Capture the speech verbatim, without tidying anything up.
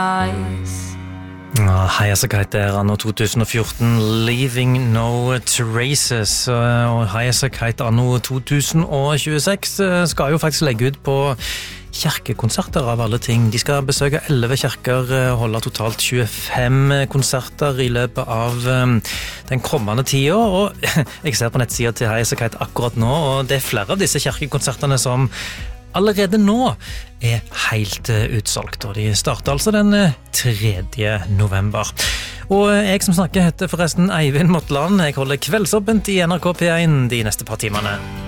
Ja, Highas og Kite er anno to tusen og fjorten, Leaving No Traces, og Highas og Kite anno to tusen og tjueseks skal jo faktisk legge ut på kjerkekonserter av alle ting. De skal besøke elleve kjerker, holde totalt tjuefem konserter i løpet av den kommende tida, og jeg ser på nettsida til Highas og Kite akkurat nå, og det er flere av disse kjerkekonsertene som allerede nå er helt utsolgt, og de starter altså den tredje november. Og jeg som snakker heter forresten Eivind Motland. Jeg holder kveldsåpent i N R K P én de neste par timene.